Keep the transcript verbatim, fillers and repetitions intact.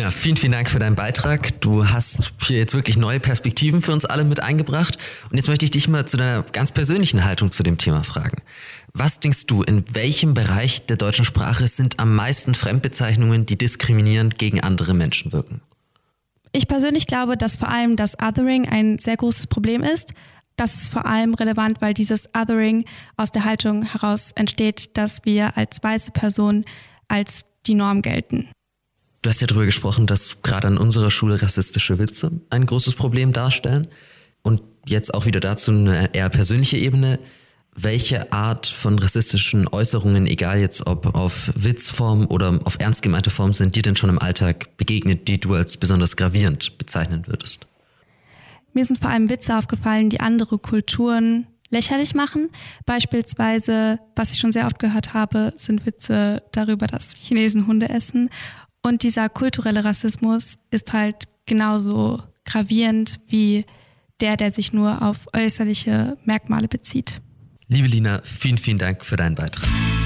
Lina, vielen, vielen Dank für deinen Beitrag. Du hast hier jetzt wirklich neue Perspektiven für uns alle mit eingebracht. Und jetzt möchte ich dich mal zu deiner ganz persönlichen Haltung zu dem Thema fragen. Was denkst du, in welchem Bereich der deutschen Sprache sind am meisten Fremdbezeichnungen, die diskriminierend gegen andere Menschen wirken? Ich persönlich glaube, dass vor allem das Othering ein sehr großes Problem ist. Das ist vor allem relevant, weil dieses Othering aus der Haltung heraus entsteht, dass wir als weiße Personen als die Norm gelten. Du hast ja darüber gesprochen, dass gerade an unserer Schule rassistische Witze ein großes Problem darstellen. Und jetzt auch wieder dazu eine eher persönliche Ebene. Welche Art von rassistischen Äußerungen, egal jetzt ob auf Witzform oder auf ernst gemeinte Form, sind dir denn schon im Alltag begegnet, die du als besonders gravierend bezeichnen würdest? Mir sind vor allem Witze aufgefallen, die andere Kulturen lächerlich machen. Beispielsweise, was ich schon sehr oft gehört habe, sind Witze darüber, dass Chinesen Hunde essen. Und dieser kulturelle Rassismus ist halt genauso gravierend wie der, der sich nur auf äußerliche Merkmale bezieht. Liebe Lina, vielen, vielen Dank für deinen Beitrag.